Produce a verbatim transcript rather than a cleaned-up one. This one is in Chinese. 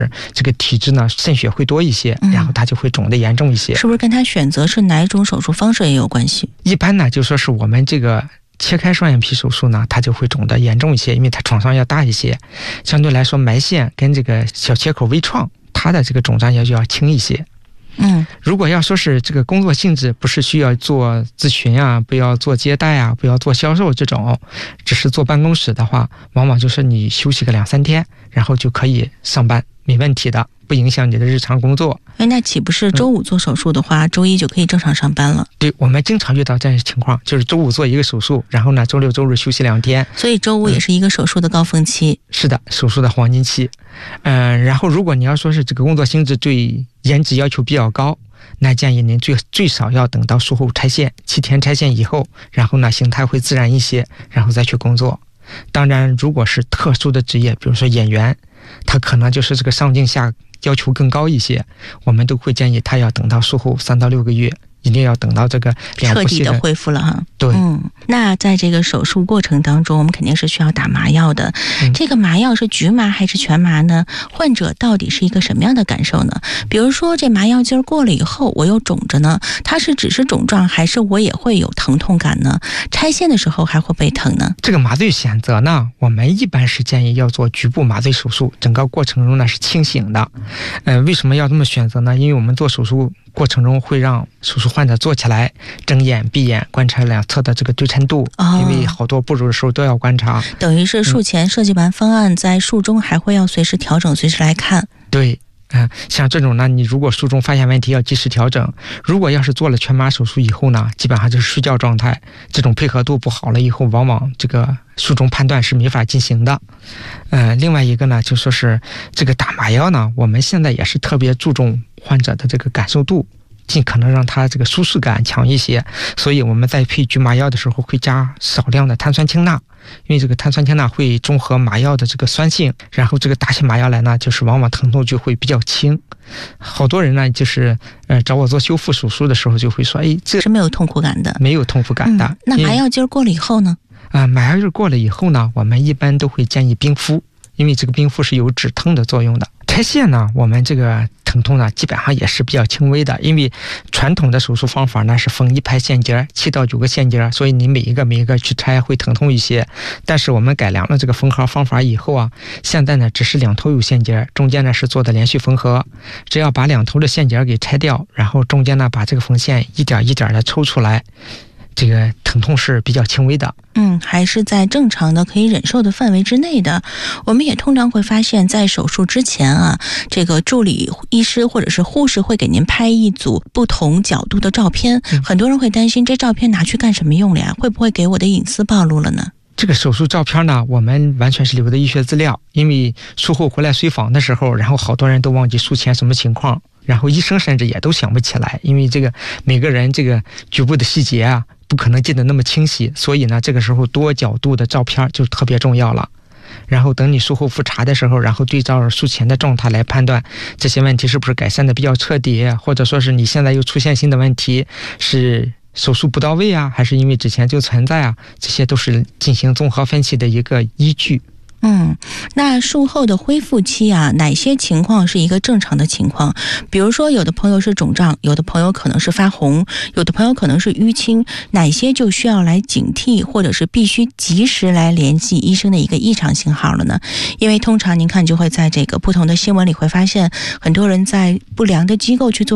这个体质呢渗血会多一些，然后它就会肿得严重一些。 是不是跟他选择是哪一种手术方式也有关系？ 一般呢就说是我们这个切开双眼皮手术呢，它就会肿得严重一些，因为它创伤要大一些。相对来说埋线跟这个小切口微创，它的这个肿胀也就要轻一些。 嗯， 如果要说是这个工作性质不是需要做咨询啊，不要做接待啊，不要做销售这种，只是坐办公室的话，往往就是你休息个两三天，然后就可以上班，没问题的，不影响你的日常工作。 哎，那岂不是周五做手术的话，嗯、周一就可以正常上班了？ 对，我们经常遇到这样的情况，就是周五做一个手术，然后呢，周六周日休息两天。 所以周五也是一个手术的高峰期。 嗯、是的，手术的黄金期。嗯、呃，然后如果你要说是这个工作性质对颜值要求比较高，那建议您最最少要等到术后拆线，七天拆线以后，然后呢形态会自然一些，然后再去工作。当然，如果是特殊的职业，比如说演员，他可能就是这个上镜下要求更高一些，我们都会建议他要等到术后三到六个月，一定要等到这个彻底的恢复了哈。 对， 嗯，那在这个手术过程当中，我们肯定是需要打麻药的。嗯、这个麻药是局麻还是全麻呢？患者到底是一个什么样的感受呢？比如说这麻药劲儿过了以后，我又肿着呢，它是只是肿胀，还是我也会有疼痛感呢？拆线的时候还会被疼呢？ 这个麻醉选择呢，我们一般是建议要做局部麻醉手术，整个过程中呢是清醒的。呃，为什么要这么选择呢？因为我们做手术过程中会让手术患者坐起来，睁眼闭眼，观察两侧的这个对称度，哦、因为好多步骤的时候都要观察。 等于是术前设计完方案，嗯、在术中还会要随时调整，随时来看。 对。嗯，像这种呢，你如果术中发现问题要及时调整。如果要是做了全麻手术以后呢，基本上就是睡觉状态，这种配合度不好了以后，往往这个术中判断是没法进行的。呃，另外一个呢，就说是这个打麻药呢，我们现在也是特别注重患者的这个感受度，尽可能让他这个舒适感强一些，所以我们在配局麻药的时候会加少量的碳酸氢钠。因为这个碳酸氢钠会中和麻药的这个酸性，然后这个打起麻药来呢，就是往往疼痛就会比较轻。好多人呢，就是呃找我做修复手术的时候，就会说，哎，这是没有痛苦感的， 没有痛苦感的。 嗯、那麻药劲儿过了以后呢？ 啊、呃，麻药劲儿过了以后呢，我们一般都会建议冰敷，因为这个冰敷是有止疼的作用的。拆线呢，我们这个疼痛呢，基本上也是比较轻微的，因为传统的手术方法呢是缝一排线节，七到九个线节，所以你每一个每一个去拆会疼痛一些。但是我们改良了这个缝合方法以后啊，现在呢只是两头有线节，中间呢是做的连续缝合，只要把两头的线节给拆掉，然后中间呢把这个缝线一点一点的抽出来，这个疼痛是比较轻微的。 嗯，还是在正常的可以忍受的范围之内的。我们也通常会发现，在手术之前啊，这个助理医师或者是护士会给您拍一组不同角度的照片。嗯、很多人会担心，这照片拿去干什么用了呀？会不会给我的隐私暴露了呢？ 这个手术照片呢，我们完全是留的医学资料，因为术后回来随访的时候，然后好多人都忘记术前什么情况，然后医生甚至也都想不起来，因为这个每个人这个局部的细节啊，不可能记得那么清晰，所以呢，这个时候多角度的照片就特别重要了。然后等你术后复查的时候，然后对照术前的状态来判断这些问题是不是改善的比较彻底，或者说是你现在又出现新的问题，是手术不到位啊，还是因为之前就存在啊，这些都是进行综合分析的一个依据。 嗯，那术后的恢复期啊，哪些情况是一个正常的情况？比如说，有的朋友是肿胀，有的朋友可能是发红，有的朋友可能是淤青，哪些就需要来警惕，或者是必须及时来联系医生的一个异常信号了呢？因为通常您看就会在这个不同的新闻里会发现，很多人在不良的机构去做